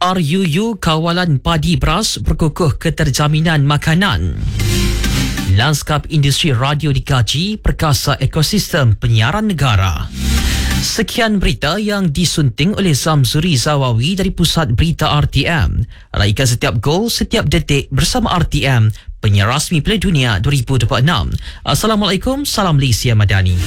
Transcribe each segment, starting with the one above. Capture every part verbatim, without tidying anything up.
R U U Kawalan Padi Beras berkukuh keterjaminan makanan. Lanskap industri radio dikaji perkasa ekosistem penyiaran negara. Sekian berita yang disunting oleh Zamzuri Zawawi dari Pusat Berita R T M. Raikan setiap gol, setiap detik bersama R T M, penyiar rasmi Piala Dunia dua ribu dua puluh enam. Assalamualaikum, salam Malaysia Madani.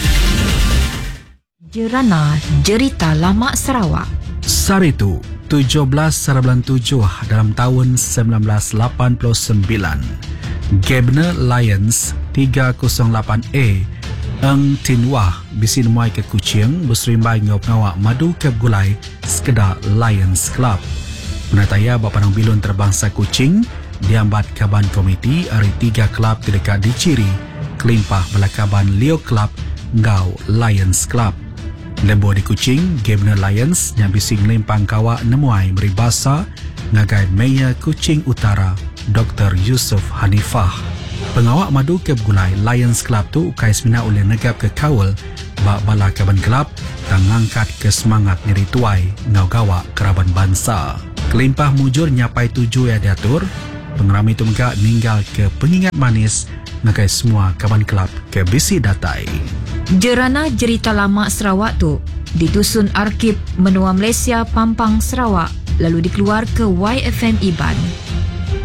Jerana Jerita Lama Sarawak. Saritu tujuh belas bulan tujuh dalam tahun seribu sembilan ratus lapan puluh sembilan. Gabner Lions tiga kosong lapan A Eng Tin Wah bisin mai ke Kuching berserimbai ngau pengawak madu ke gulai sekedar Lions Club. Menataya Bapanang Bilun terbangsa Kuching diambat kaban komiti hari tiga klub terdekat di Ciri kelimpah belakaban Leo Club ngau Lions Club. Lembo di Kuching, Gabner Lions yang bising limpang kawak nemuai meribasa ngagai Mayor Kuching Utara Doktor Yusuf Hanifah. Pengawak madu ke gulai Lions Club tu ukai semina oleh negap ke kawal bak bala kaban kelab dan ngangkat ke semangat nyeri tuai ngau gawak keraban bangsa. Kelimpah mujur nyapai tujuh ya diatur, pengerami tu megak ninggal ke pengingat manis ngagai semua kaban kelab ke bisi datai. Jerana Jerita Lama Sarawak tu di Dusun Arkib Menua Malaysia Pampang Sarawak lalu dikeluar ke Y F M Iban.